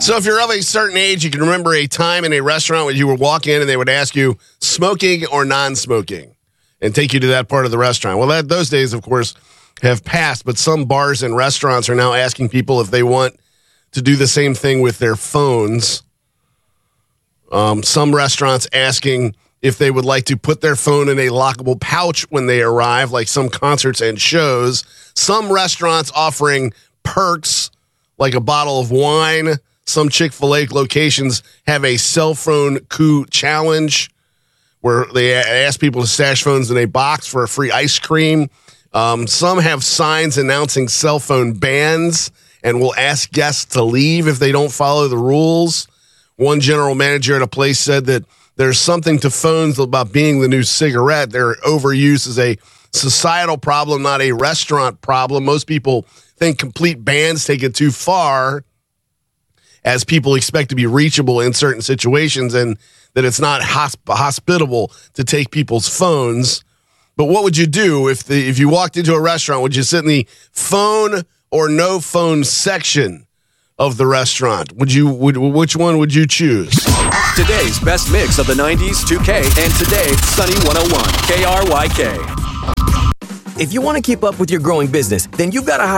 So if you're of a certain age, you can remember a time in a restaurant where you would walk in and they would ask you smoking or non-smoking and take you to that part of the restaurant. Well, those days, of course, have passed, but some bars and restaurants are now asking people if they want to do the same thing with their phones. Some restaurants asking if they would like to put their phone in a lockable pouch when they arrive, like some concerts and shows. Some restaurants offering perks like a bottle of wine. Some Chick-fil-A locations have a cell phone coup challenge where they ask people to stash phones in a box for a free ice cream. Some have signs announcing cell phone bans and will ask guests to leave if they don't follow the rules. One general manager at a place said that there's something to phones about being the new cigarette. Their overuse is a societal problem, not a restaurant problem. Most people think complete bans take it too far, as people expect to be reachable in certain situations and that it's not hospitable to take people's phones. But what would you do if you walked into a restaurant? Would you sit in the phone or no phone section of the restaurant? Which one would you choose? Today's best mix of the 90s, 2K, and today, Sunny 101, KRYK. If you want to keep up with your growing business, then you've got to hire